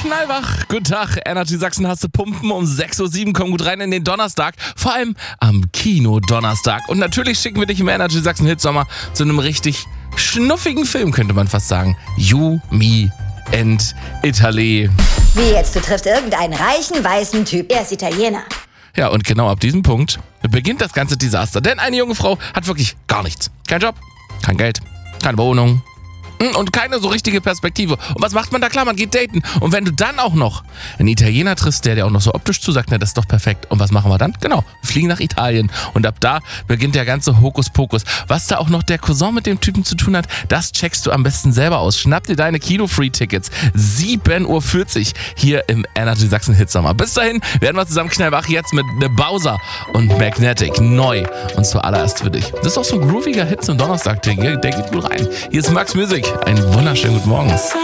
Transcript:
Knallwach, guten Tag, Energy Sachsen hast du Pumpen um 6.07 Uhr, komm gut rein in den Donnerstag, vor allem am Kino-Donnerstag. Und natürlich schicken wir dich im Energy Sachsen Hitsommer zu einem richtig schnuffigen Film, könnte man fast sagen. You, Me and Italy. Wie jetzt, du triffst irgendeinen reichen, weißen Typ. Er ist Italiener. Ja, und genau ab diesem Punkt beginnt das ganze Desaster. Denn eine junge Frau hat wirklich gar nichts. Kein Job, kein Geld, keine Wohnung und keine so richtige Perspektive. Und was macht man da? Klar, man geht daten. Und wenn du dann auch noch einen Italiener triffst, der dir auch noch so optisch zusagt, na, das ist doch perfekt. Und was machen wir dann? Genau, wir fliegen nach Italien. Und ab da beginnt der ganze Hokuspokus. Was da auch noch der Cousin mit dem Typen zu tun hat, das checkst du am besten selber aus. Schnapp dir deine Kino-Free-Tickets. 7.40 Uhr hier im Energy Sachsen Hitsommer. Bis dahin werden wir zusammen knallwach jetzt mit Ne Bowser und Magnetic neu. Und zuallererst für dich. Das ist auch so ein grooviger Hit zum Donnerstag, der geht gut rein. Hier ist Max Music. Einen wunderschönen guten Morgen.